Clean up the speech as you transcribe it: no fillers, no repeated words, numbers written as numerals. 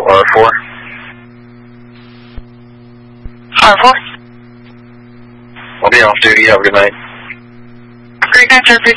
R4. R4. I'll be off duty. Have a good night. Great night, Jeffrey.